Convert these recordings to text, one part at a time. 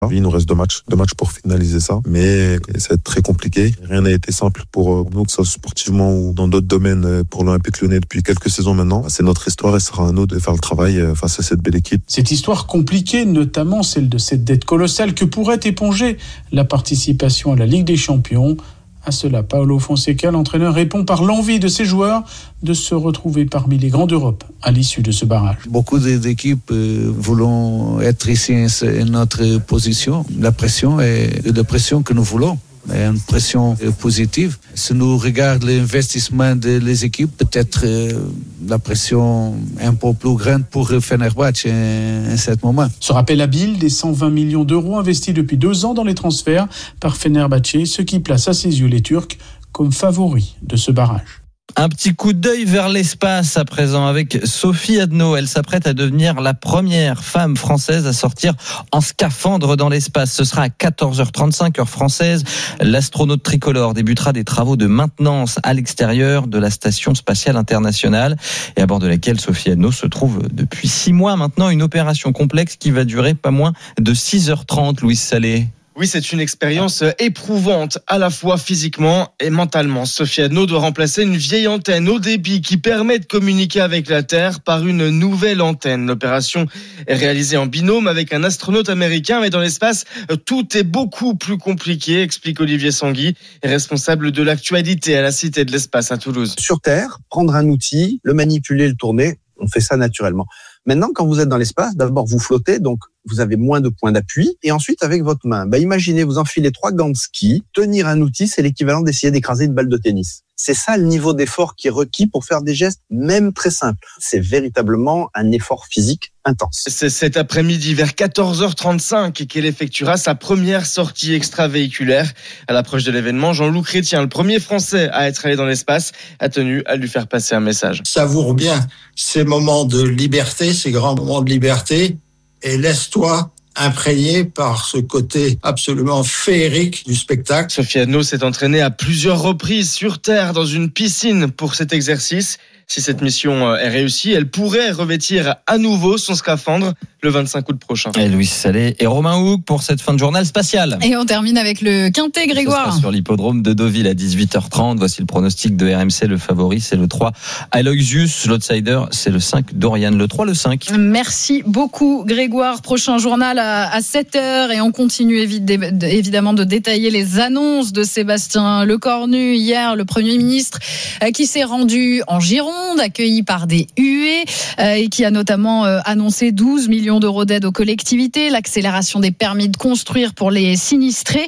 Il nous reste deux matchs pour finaliser ça, mais ça va être très compliqué. Rien n'a été simple pour nous, que ce soit sportivement ou dans d'autres domaines pour l'Olympique Lyonnais depuis quelques saisons maintenant. C'est notre histoire et ce sera à nous de faire le travail face à cette belle équipe. Cette histoire compliquée, notamment celle de cette dette colossale que pourrait éponger la participation à la Ligue des Champions. À cela, Paulo Fonseca, l'entraîneur, répond par l'envie de ses joueurs de se retrouver parmi les grands d'Europe à l'issue de ce barrage. Beaucoup d'équipes voulons être ici en notre position. La pression est la pression que nous voulons. Une pression positive. Si nous regardons l'investissement des équipes, peut-être la pression un peu plus grande pour Fenerbahçe en ce moment. Ce rappel habile des 120 millions d'euros investis depuis 2 ans dans les transferts par Fenerbahçe, ce qui place à ses yeux les Turcs comme favoris de ce barrage. Un petit coup d'œil vers l'espace à présent avec Sophie Adno. Elle s'apprête à devenir la première femme française à sortir en scaphandre dans l'espace. Ce sera à 14h35 heure française. L'astronaute tricolore débutera des travaux de maintenance à l'extérieur de la Station spatiale internationale et à bord de laquelle Sophie Adno se trouve depuis 6 mois maintenant. Une opération complexe qui va durer pas moins de 6h30, Louise Salé. Oui, c'est une expérience éprouvante, à la fois physiquement et mentalement. Sophie Adno doit remplacer une vieille antenne haut débit qui permet de communiquer avec la Terre par une nouvelle antenne. L'opération est réalisée en binôme avec un astronaute américain, mais dans l'espace, tout est beaucoup plus compliqué, explique Olivier Sanguy, responsable de l'actualité à la Cité de l'Espace à Toulouse. Sur Terre, prendre un outil, le manipuler, le tourner, on fait ça naturellement. Maintenant, quand vous êtes dans l'espace, d'abord vous flottez, donc vous avez moins de points d'appui. Et ensuite, avec votre main, imaginez, vous enfilez 3 gants de ski. Tenir un outil, c'est l'équivalent d'essayer d'écraser une balle de tennis. C'est ça le niveau d'effort qui est requis pour faire des gestes, même très simples. C'est véritablement un effort physique intense. C'est cet après-midi, vers 14h35, qu'elle effectuera sa première sortie extravéhiculaire. À l'approche de l'événement, Jean-Loup Chrétien, le premier Français à être allé dans l'espace, a tenu à lui faire passer un message. Savoure bien ces moments de liberté, ces grands moments de liberté, et laisse-toi imprégné par ce côté absolument féerique du spectacle. Sophie Adno s'est entraînée à plusieurs reprises sur Terre dans une piscine pour cet exercice. Si cette mission est réussie, elle pourrait revêtir à nouveau son scaphandre le 25 août prochain. Et Louis Salé et Romain Houck pour cette fin de journal spatial. Et on termine avec le Quintet, Grégoire. Ce sera sur l'hippodrome de Deauville à 18h30. Voici le pronostic de RMC. Le favori, c'est le 3 Aloysius. L'outsider, c'est le 5 Dorian. Le 3, le 5. Merci beaucoup, Grégoire. Prochain journal à 7h. Et on continue évidemment de détailler les annonces de Sébastien Lecornu. Hier, le Premier ministre qui s'est rendu en Gironde, accueilli par des huées et qui a notamment annoncé 12 millions d'euros d'aide aux collectivités, l'accélération des permis de construire pour les sinistrés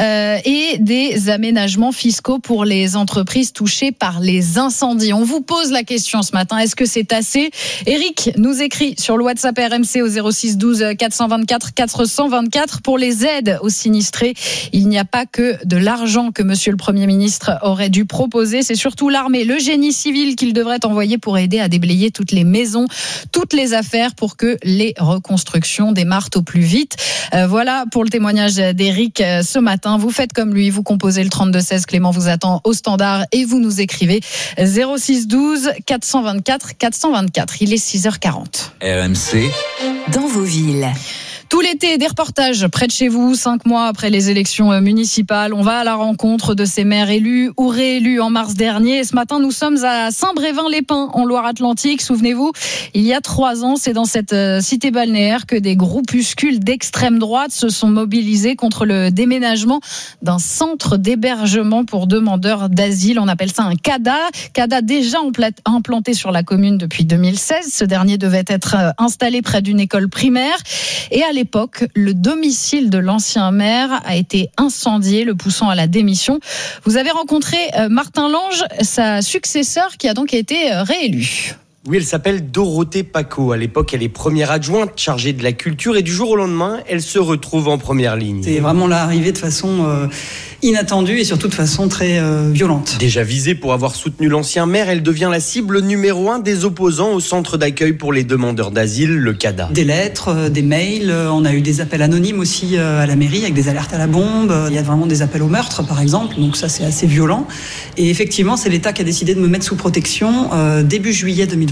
et des aménagements fiscaux pour les entreprises touchées par les incendies. On vous pose la question ce matin, est-ce que c'est assez ? Eric nous écrit sur le WhatsApp RMC au 06 12 424 424 pour les aides aux sinistrés. Il n'y a pas que de l'argent que monsieur le Premier ministre aurait dû proposer, c'est surtout l'armée, le génie civil qu'il devrait envoyer pour aider à déblayer toutes les maisons, toutes les affaires pour que les reconstructions démarrent au plus vite. Voilà pour le témoignage d'Éric ce matin. Vous faites comme lui, vous composez le 32-16. Clément vous attend au standard et vous nous écrivez 06 12 424 424. Il est 6h40. RMC dans vos villes. Tout l'été, des reportages près de chez vous, 5 mois après les élections municipales. On va à la rencontre de ces maires élus ou réélus en mars dernier. Et ce matin, nous sommes à Saint-Brévin-les-Pins, en Loire-Atlantique. Souvenez-vous, il y a 3 ans, c'est dans cette cité balnéaire que des groupuscules d'extrême droite se sont mobilisés contre le déménagement d'un centre d'hébergement pour demandeurs d'asile. On appelle ça un CADA. CADA déjà implanté sur la commune depuis 2016. Ce dernier devait être installé près d'une école primaire. Et à l'époque, le domicile de l'ancien maire a été incendié, le poussant à la démission. Vous avez rencontré Martin Lange, sa successeur, qui a donc été réélue. Oui, elle s'appelle Dorothée Paco. À l'époque, elle est première adjointe chargée de la culture et du jour au lendemain, elle se retrouve en première ligne. C'est vraiment là arrivé de façon inattendue et surtout de façon très violente. Déjà visée pour avoir soutenu l'ancien maire, elle devient la cible numéro 1 des opposants au centre d'accueil pour les demandeurs d'asile, le CADA. Des lettres, des mails, on a eu des appels anonymes aussi à la mairie avec des alertes à la bombe. Il y a vraiment des appels au meurtre par exemple, donc ça c'est assez violent. Et effectivement, c'est l'État qui a décidé de me mettre sous protection début juillet 2021.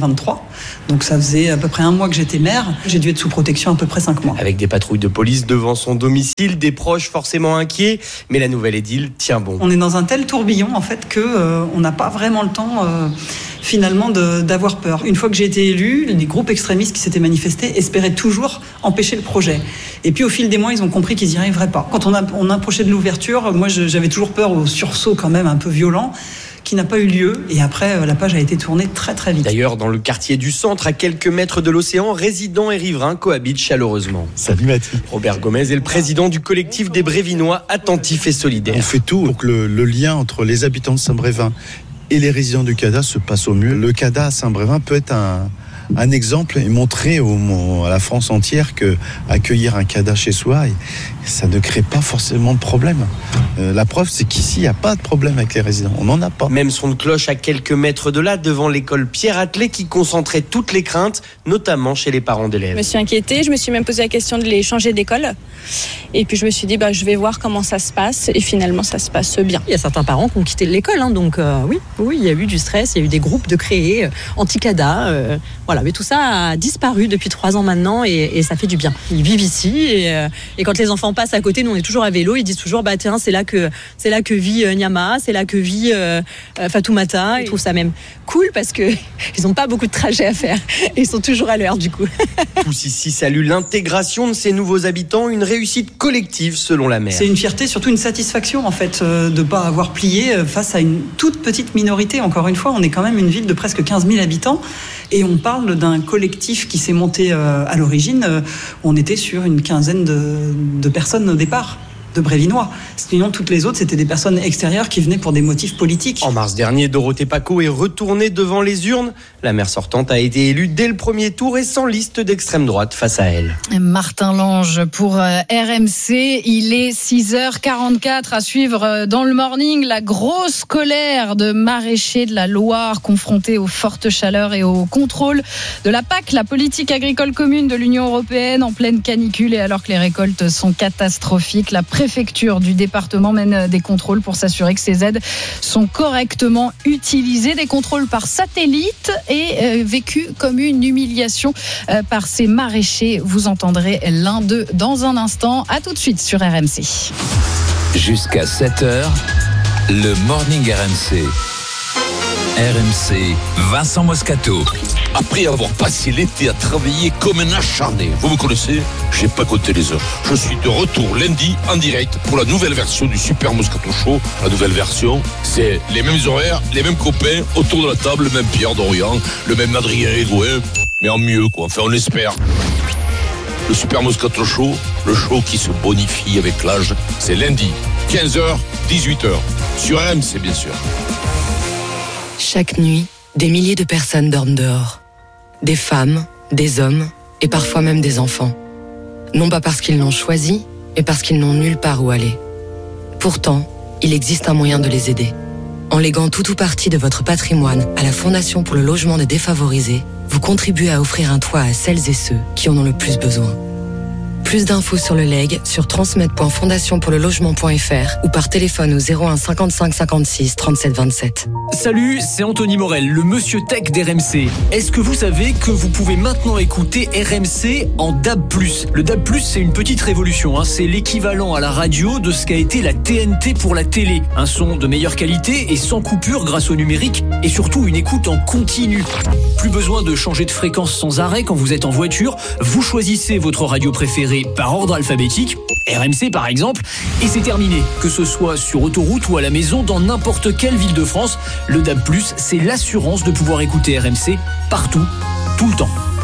2023. Donc ça faisait à peu près un mois que j'étais maire. J'ai dû être sous protection à peu près 5 mois. Avec des patrouilles de police devant son domicile, des proches forcément inquiets, mais la nouvelle édile tient bon. On est dans un tel tourbillon en fait que on n'a pas vraiment le temps finalement d'avoir peur. Une fois que j'ai été élu, les groupes extrémistes qui s'étaient manifestés espéraient toujours empêcher le projet. Et puis au fil des mois, ils ont compris qu'ils n'y arriveraient pas. Quand on approchait de l'ouverture, moi j'avais toujours peur au sursaut quand même un peu violent, qui n'a pas eu lieu. Et après, la page a été tournée très très vite. D'ailleurs, dans le quartier du centre, à quelques mètres de l'océan, résidents et riverains cohabitent chaleureusement. Salut Mathilde. Robert Gomez est le président du collectif des Brévinois attentifs et solidaires. On fait tout pour que le lien entre les habitants de Saint-Brévin et les résidents du CADA se passe au mieux. Le CADA à Saint-Brévin peut être un exemple et montrer à la France entière que accueillir un CADA chez soi, ça ne crée pas forcément de problème. La preuve, c'est qu'ici, il n'y a pas de problème avec les résidents. On n'en a pas. Même son de cloche à quelques mètres de là, devant l'école Pierre Attelé, qui concentrait toutes les craintes, notamment chez les parents d'élèves. Je me suis inquiétée, je me suis même posé la question de les changer d'école. Et puis je me suis dit, je vais voir comment ça se passe. Et finalement, ça se passe bien. Il y a certains parents qui ont quitté l'école, donc oui, il y a eu du stress, il y a eu des groupes de créés, anti-CADA, voilà. Mais tout ça a disparu depuis 3 ans maintenant et ça fait du bien. Ils vivent ici et quand les enfants passent à côté, nous on est toujours à vélo, ils disent toujours tiens, c'est là que vit Nyama, c'est là que vit Fatoumata. Ils trouvent ça même cool parce que ils n'ont pas beaucoup de trajets à faire et ils sont toujours à l'heure du coup. Tous ici saluent l'intégration de ces nouveaux habitants, une réussite collective selon la maire. C'est une fierté, surtout une satisfaction en fait de ne pas avoir plié face à une toute petite minorité. Encore une fois, on est quand même une ville de presque 15 000 habitants. Et on parle d'un collectif qui s'est monté à l'origine. On était sur une quinzaine de personnes au départ, de Brévinois. Sinon, toutes les autres, c'était des personnes extérieures qui venaient pour des motifs politiques. En mars dernier, Dorothée Pacaud est retournée devant les urnes. La maire sortante a été élue dès le premier tour et sans liste d'extrême droite face à elle. Martin Lange pour RMC. Il est 6h44 à suivre dans le morning la grosse colère de maraîchers de la Loire confrontés aux fortes chaleurs et au contrôle de la PAC, la politique agricole commune de l'Union européenne, en pleine canicule et alors que les récoltes sont catastrophiques. La préfecture du département mène des contrôles pour s'assurer que ces aides sont correctement utilisées. Des contrôles par satellite et vécus comme une humiliation par ces maraîchers. Vous entendrez l'un d'eux dans un instant. À tout de suite sur RMC. Jusqu'à 7h, le Morning RMC. RMC, Vincent Moscato. Après avoir passé l'été à travailler comme un acharné, vous me connaissez, j'ai pas compté les heures. Je suis de retour lundi en direct pour la nouvelle version du Super Moscato Show. La nouvelle version, c'est les mêmes horaires, les mêmes copains autour de la table, le même Pierre Dorian, le même Adrien Egoin, mais en mieux quoi, enfin on espère. Le Super Moscato Show, le show qui se bonifie avec l'âge, c'est lundi, 15h, 18h, sur RMC bien sûr. Chaque nuit, des milliers de personnes dorment dehors. Des femmes, des hommes et parfois même des enfants. Non pas parce qu'ils l'ont choisi, mais parce qu'ils n'ont nulle part où aller. Pourtant, il existe un moyen de les aider. En léguant tout ou partie de votre patrimoine à la Fondation pour le logement des défavorisés, vous contribuez à offrir un toit à celles et ceux qui en ont le plus besoin. Plus d'infos sur le legs sur transmet.fondationpourlelogement.fr ou par téléphone au 01 55 56 37 27. Salut, c'est Anthony Morel, le monsieur tech d'RMC. Est-ce que vous savez que vous pouvez maintenant écouter RMC en DAB+. Le DAB+, c'est une petite révolution, c'est l'équivalent à la radio de ce qu'a été la TNT pour la télé. Un son de meilleure qualité et sans coupure grâce au numérique et surtout une écoute en continu. Plus besoin de changer de fréquence sans arrêt quand vous êtes en voiture, vous choisissez votre radio préférée par ordre alphabétique, RMC par exemple, et c'est terminé. Que ce soit sur autoroute ou à la maison, dans n'importe quelle ville de France, le DAB+, c'est l'assurance de pouvoir écouter RMC partout, tout le temps.